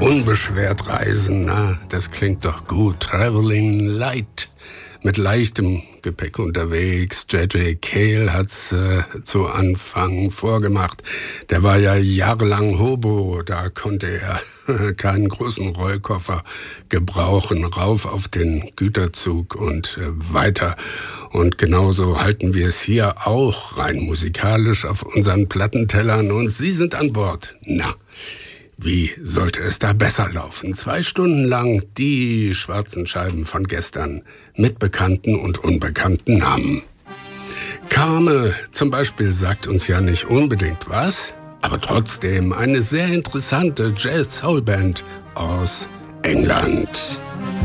Unbeschwert reisen, na, das klingt doch gut. Traveling light, mit leichtem Gepäck unterwegs. J.J. Cale hat's zu Anfang vorgemacht. Der war ja jahrelang Hobo, da konnte er keinen großen Rollkoffer gebrauchen. Rauf auf den Güterzug und weiter. Und genauso halten wir es hier auch rein musikalisch auf unseren Plattentellern. Und Sie sind an Bord. Na, wie sollte es da besser laufen? 2 Stunden lang die schwarzen Scheiben von gestern mit bekannten und unbekannten Namen. Carmel zum Beispiel sagt uns ja nicht unbedingt was, aber trotzdem eine sehr interessante Jazz-Soul-Band aus England.